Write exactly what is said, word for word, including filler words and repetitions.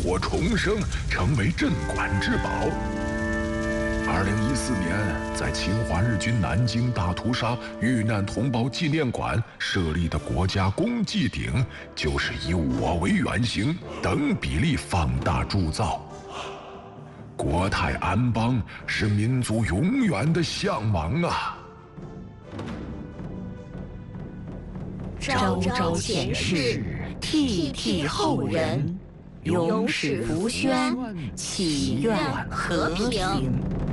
火重生，成为镇馆之宝。二零一四年，在侵华日军南京大屠杀遇难同胞纪念馆设立的国家公祭鼎，就是以我为原型，等比例放大铸造。国泰安邦是民族永远的向往啊！ 昭昭前世，惕惕后人，永使福轩，祈愿和平。